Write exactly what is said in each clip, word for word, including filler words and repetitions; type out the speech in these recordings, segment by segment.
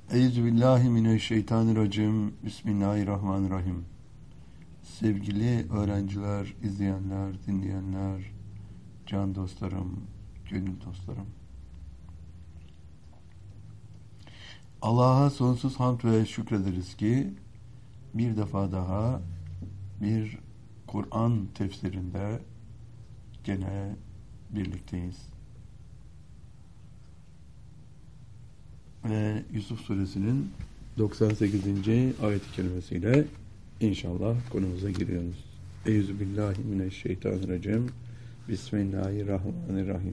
Euzubillahimineşşeytanirracim. Bismillahirrahmanirrahim. Sevgili öğrenciler, izleyenler, dinleyenler, can dostlarım, gönül dostlarım. Allah'a sonsuz hamd ve şükrederiz ki bir defa daha bir Kur'an tefsirinde gene birlikteyiz. Ve Yusuf Suresinin doksan sekizinci ayet-i kerimesiyle inşallah konumuza giriyoruz. Euzubillahimineşşeytanirracim. Bismillahirrahmanirrahim.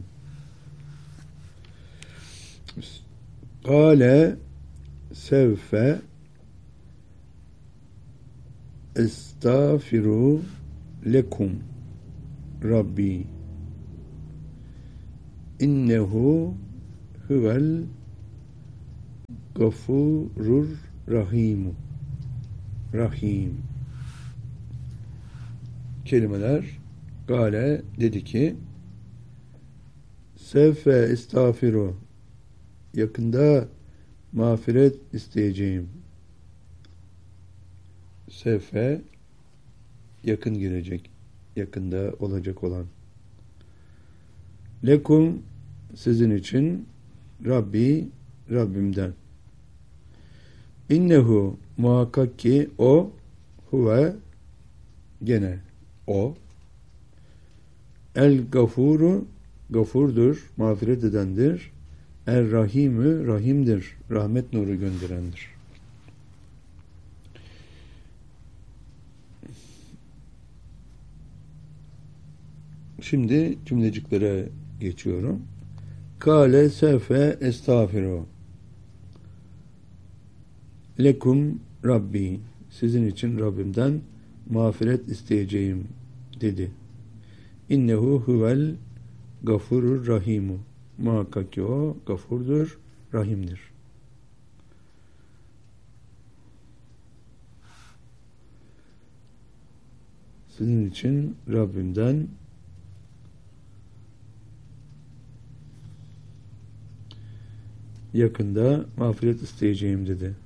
Kâle sevfe estağfiru lekum Rabbi innehu huvel gafurur rahimu rahim. Kelimeler: Gale dedi ki, sevfe estağfiru, yakında mağfiret isteyeceğim. Sevfe yakın gelecek, yakında olacak olan. Lekum, sizin için, Rabbi, Rabbimden. İnnehu, muhakkak ki o, huve, gene o, el gafuru, gafurdur, mağfiret edendir, el rahimü, rahimdir, rahmet nuru gönderendir. Şimdi cümleciklere geçiyorum. Kâle sevfe estağfiru lekum Rabbi, sizin için Rabbimden mağfiret isteyeceğim dedi. İnnehu huvel gafurur rahimu, muhakkak ki o gafurdur, rahimdir. Sizin için Rabbimden yakında mağfiret isteyeceğim dedi.